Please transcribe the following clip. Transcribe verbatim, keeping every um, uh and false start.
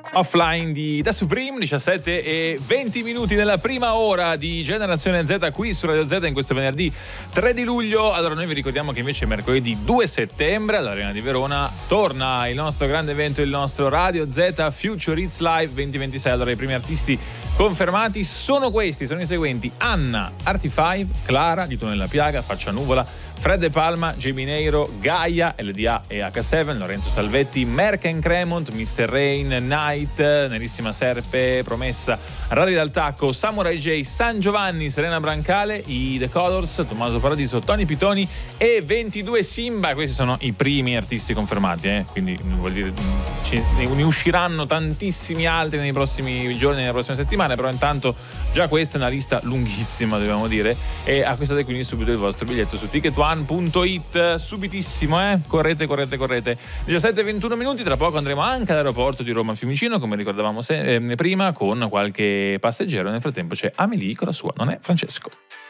Offline di The Supreme, diciassette e venti minuti nella prima ora di Generazione Z qui su Radio Z in questo venerdì tre di luglio. Allora noi vi ricordiamo che invece mercoledì due settembre all'Arena di Verona torna il nostro grande evento, il nostro Radio Z Future Hits Live duemilaventisei. Allora i primi artisti confermati sono questi, sono i seguenti: Anna, Artifive, Clara, Dito nella piaga, Faccia Nuvola, Fred De Palma, Jamie Neiro, Gaia, L D A e H sette, Lorenzo Salvetti, Merck and Cremont, mister Rain, Night, Nerissima Serpe, Promessa, Rari dal Tacco, Samurai J, San Giovanni, Serena Brancale, i The Colors, Tommaso Paradiso, Tony Pitoni e ventidue Simba. Questi sono i primi artisti confermati, eh? Quindi vuol dire ci, ne usciranno tantissimi altri nei prossimi giorni, nelle prossime settimane, però intanto già questa è una lista lunghissima, dobbiamo dire, e acquistate quindi subito il vostro biglietto su ticket one punto it, subitissimo, eh? Correte, correte, correte. diciassette e ventuno minuti, tra poco andremo anche all'aeroporto di Roma Fiumicino, come ricordavamo se- eh, prima, con qualche passeggero. Nel frattempo c'è Amelie con la sua Non è Francesco.